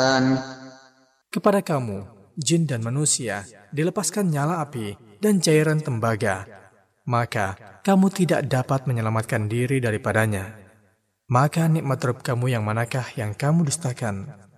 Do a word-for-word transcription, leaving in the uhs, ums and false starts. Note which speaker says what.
Speaker 1: Kepada kamu, jin dan manusia, dilepaskan nyala api dan cairan tembaga, maka kamu tidak dapat menyelamatkan diri daripadanya. Maka nikmat Rabb kamu yang manakah yang kamu dustakan?